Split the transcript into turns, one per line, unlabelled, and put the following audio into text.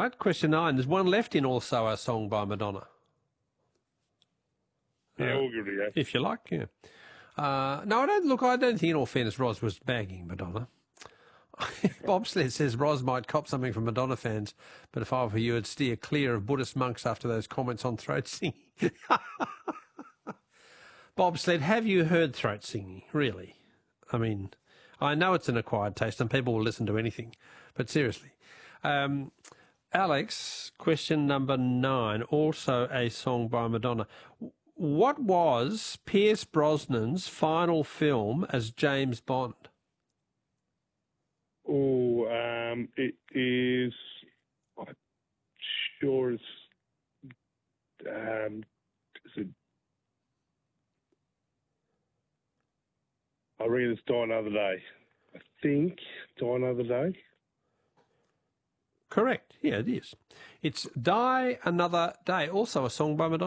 right. Question 9. There's one left in Also a Song by Madonna.
Yeah, we'll give it a go.
If you like, yeah. No, I don't think in all fairness Ros was bagging Madonna. Bobsled says Ros might cop something from Madonna fans, but if I were you, I'd steer clear of Buddhist monks after those comments on throat singing. Bobsled, have you heard throat singing? Really? I mean, I know it's an acquired taste and people will listen to anything, but seriously. Alex, question number 9, Also a Song by Madonna. What was Pierce Brosnan's final film as James Bond?
Oh, it is. I'm sure it's. Is it? I reckon it's Die Another Day. I think Die Another Day.
Correct. Yeah, it is. It's Die Another Day, also a song by Madonna.